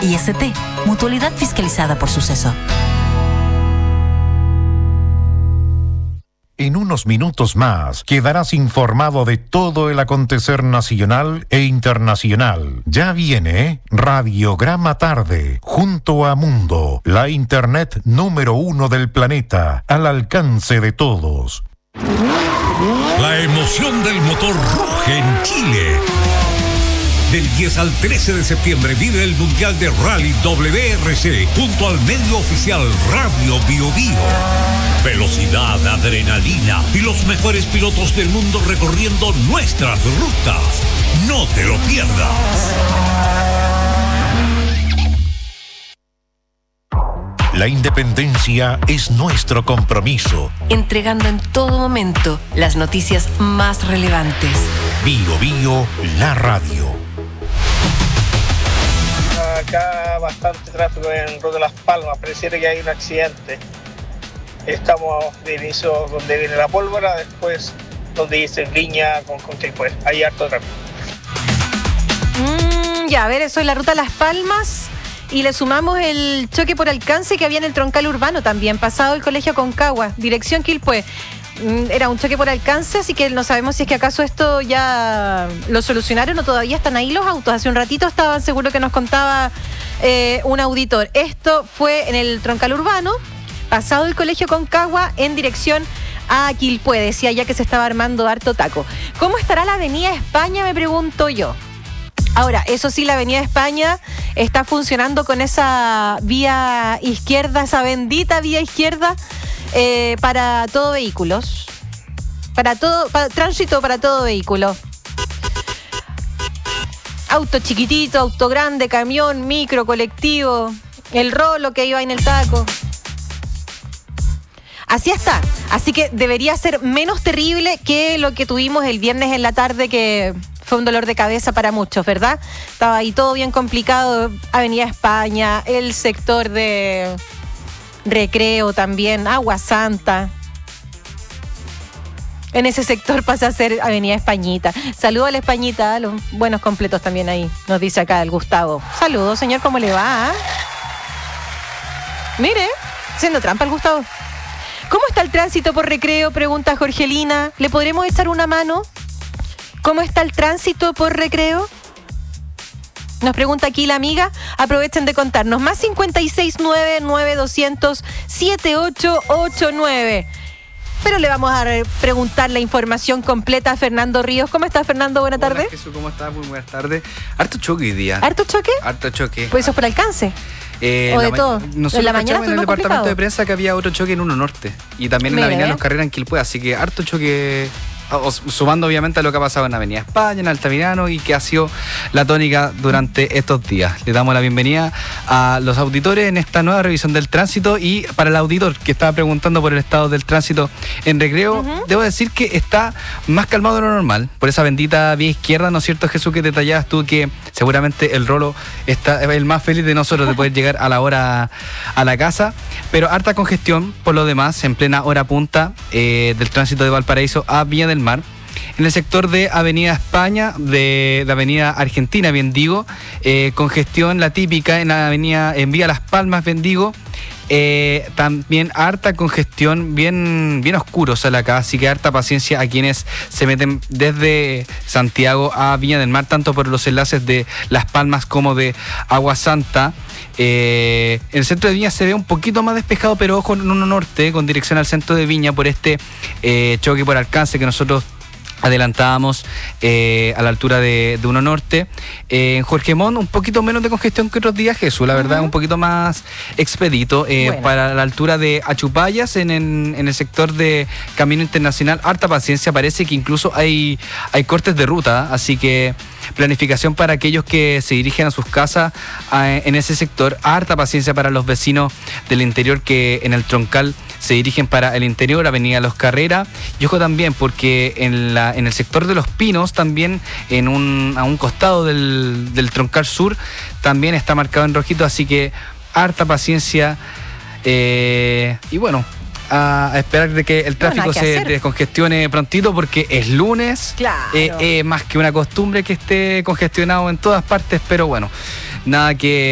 IST, Mutualidad fiscalizada por Suceso. En unos minutos más quedarás informado de todo el acontecer nacional e internacional. Ya viene Radiograma Tarde, junto a Mundo, la internet número 1 del planeta, al alcance de todos. La emoción del motor ruge en Chile. Del 10 al 13 de septiembre vive el Mundial de Rally WRC junto al medio oficial Radio Bio Bio. Velocidad, adrenalina y los mejores pilotos del mundo recorriendo nuestras rutas. No te lo pierdas. La independencia es nuestro compromiso. Entregando en todo momento las noticias más relevantes. Bio Bio, la radio. Acá bastante tráfico en Ruta Las Palmas, pareciera que hay un accidente. Estamos de inicio donde viene la pólvora, después donde dice Viña con Quilpué. Hay harto tráfico. Ya, a ver, eso es la Ruta Las Palmas. Y le sumamos el choque por alcance que había en el troncal urbano también, pasado el colegio Aconcagua, dirección Quilpué. Era un choque por alcance, así que no sabemos si es que acaso esto ya lo solucionaron o todavía están ahí los autos. Hace un ratito estaban, seguro que nos contaba un auditor. Esto fue en el troncal urbano, pasado el colegio Aconcagua, en dirección a Quilpué. Decía ya que se estaba armando harto taco. ¿Cómo estará la Avenida España, me pregunto yo? Ahora, eso sí, la Avenida España está funcionando con esa vía izquierda, esa bendita vía izquierda, para todo vehículos. Para tránsito para todo vehículo. Auto chiquitito, auto grande, camión, micro, colectivo, el rolo que iba en el taco. Así está. Así que debería ser menos terrible que lo que tuvimos el viernes en la tarde, que fue un dolor de cabeza para muchos, ¿verdad? Estaba ahí todo bien complicado. Avenida España, el sector de Recreo también, Agua Santa. En ese sector pasa a ser Avenida Españita. Saludos a la Españita, a los buenos completos también ahí, nos dice acá el Gustavo. Saludos, señor, ¿cómo le va? Mire, haciendo trampa el Gustavo. ¿Cómo está el tránsito por Recreo? Pregunta Jorgelina. ¿Le podremos echar una mano? ¿Cómo está el tránsito por Recreo? Nos pregunta aquí la amiga. Aprovechen de contarnos. Más 569-9200-7889. Pero le vamos a preguntar la información completa a Fernando Ríos. ¿Cómo está, Fernando? Buenas tardes. Jesús, ¿cómo estás? Muy buenas tardes. Harto choque hoy día. ¿Harto choque? Harto choque. Pues eso es por alcance. ¿O de todo? Nosotros en la mañana en el departamento de prensa que había otro choque en Uno Norte. Y también en la avenida Los Carreras en Quilpué. Así que harto choque, sumando obviamente a lo que ha pasado en la avenida España, en Altamirano, y que ha sido la tónica durante estos días. Le damos la bienvenida a los auditores en esta nueva revisión del tránsito. Y para el auditor que estaba preguntando por el estado del tránsito en Recreo, debo decir que está más calmado de lo normal, por esa bendita vía izquierda, ¿no es cierto, Jesús? Que detallabas tú, que seguramente el Rolo está el más feliz de nosotros de poder llegar a la hora a la casa, pero harta congestión por lo demás en plena hora punta del tránsito de Valparaíso a Viña del Mar. En el sector de Avenida España, de Avenida Argentina, bien digo, congestión la típica en la avenida, en Vía Las Palmas, bien digo. También harta congestión, bien oscuros acá, así que harta paciencia a quienes se meten desde Santiago a Viña del Mar, tanto por los enlaces de Las Palmas como de Agua Santa. En el centro de Viña se ve un poquito más despejado, pero ojo, en Uno Norte, con dirección al centro de Viña, por este choque por alcance que nosotros adelantábamos a la altura de Uno Norte. En Jorge Montt un poquito menos de congestión que otros días, Jesús, la verdad, un poquito más expedito. Bueno. Para la altura de Achupayas, en el sector de Camino Internacional, harta paciencia, parece que incluso hay cortes de ruta, así que planificación para aquellos que se dirigen a sus casas en ese sector, harta paciencia para los vecinos del interior que en el troncal se dirigen para el interior, Avenida Los Carreras, y ojo también porque en el sector de Los Pinos, también a un costado del troncal sur, también está marcado en rojito, así que harta paciencia, y bueno, a esperar de que el tráfico se descongestione prontito, porque es lunes, claro. Más que una costumbre que esté congestionado en todas partes, pero bueno, nada que